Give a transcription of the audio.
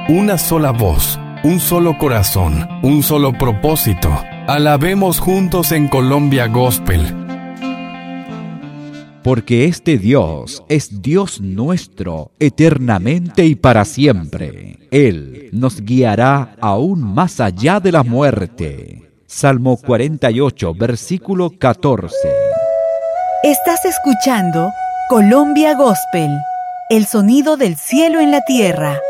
una sola voz, un solo corazón, un solo propósito. Alabemos juntos en Colombia Gospel. Porque este Dios es Dios nuestro, eternamente y para siempre. Él nos guiará aún más allá de la muerte. Salmo 48, versículo 14. Estás escuchando Colombia Gospel, el sonido del cielo en la tierra.